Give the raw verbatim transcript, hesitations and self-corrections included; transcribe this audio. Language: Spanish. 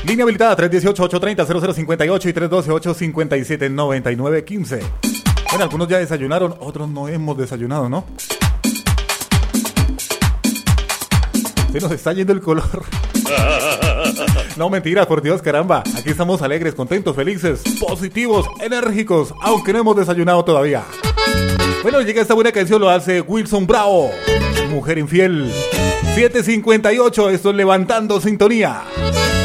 Línea habilitada tres uno ocho, ocho tres cero, cero cero cinco ocho y tres uno dos, ocho cinco siete, nueve nueve uno cinco. Bueno, algunos ya desayunaron, otros no hemos desayunado, ¿no? Se nos está yendo el color. No, mentiras, por Dios, caramba. Aquí estamos alegres, contentos, felices, positivos, enérgicos, aunque no hemos desayunado todavía. Bueno, llega esta buena canción, lo hace Wilson Bravo, Mujer Infiel. siete cincuenta y ocho, esto es Levantando Sintonía.